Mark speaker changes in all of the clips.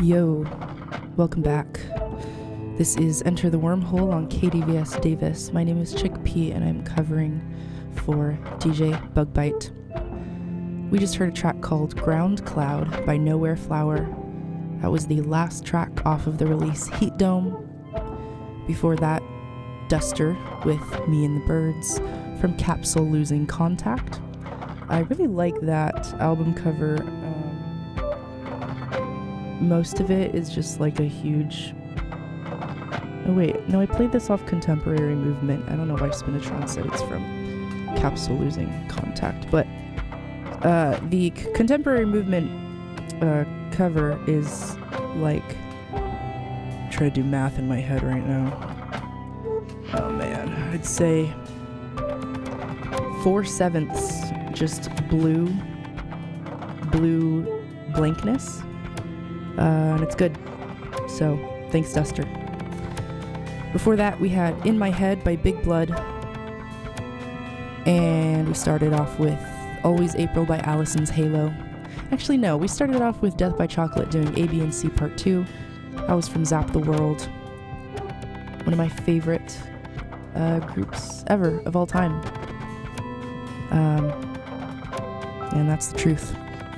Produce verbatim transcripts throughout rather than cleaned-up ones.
Speaker 1: Yo, welcome back. This is Enter the Wormhole on K D V S Davis. My name is Chick P and I'm covering for D J Bugbite. We just heard a track called Ground Cloud by Nowhere Flower. That was the last track off of the release Heat Dome. Before that, Duster with Me and the Birds from Capsule Losing Contact. I really like that album cover. Um, most of it is just like a huge... Oh wait, no, I played this off Contemporary Movement. I don't know why Spinatron said it's from Capsule Losing Contact, but uh, the c- Contemporary Movement uh, cover is like... I'm trying to do math in my head right now. Oh man, I'd say four sevenths just blue, blue blankness, uh, and it's good. So thanks, Duster. Before that, we had In My Head by Big Blood, and we started off with Always April by Allison's Halo. Actually, no, we started off with Death by Chocolate doing A, B, and C Part two. That was from Zap the World, one of my favorite uh, groups ever of all time. Um, and that's the truth.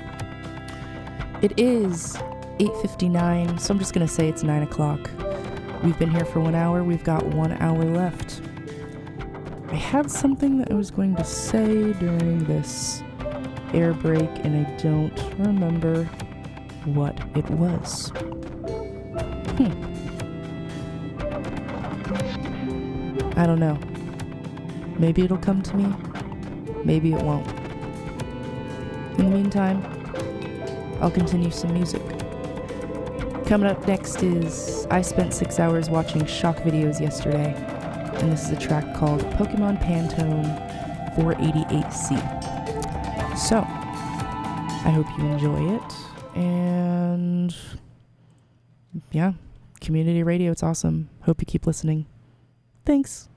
Speaker 1: It is eight fifty-nine, so I'm just going to say it's nine o'clock. We've been here for one hour. We've got one hour left. I had something that I was going to say during this air break, and I don't remember what it was. Hmm. I don't know. Maybe it'll come to me. Maybe it won't. In the meantime, I'll continue some music. Coming up next is I spent six hours watching shock videos yesterday, and this is a track called Pokemon Pantone four eighty-eight C. So, I hope you enjoy it, and yeah, community radio, it's awesome. Hope you keep listening. Thanks.